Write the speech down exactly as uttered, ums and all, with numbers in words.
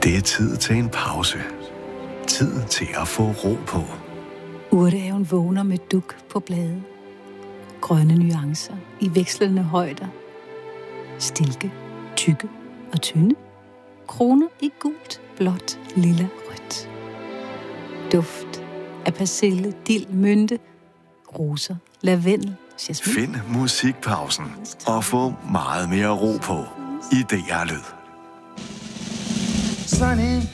Det er tid til en pause. Tid til at få ro på. Urtehaven vågner med duk på blade. Grønne nuancer i vekslende højder. Stilke, tykke og tynde. Kroner i gult, blåt, lilla, rødt. Duft af persille, dild, mynte, roser, lavendel, jasmin. Find musikpausen og få meget mere ro på i D R Lyd. Sunny.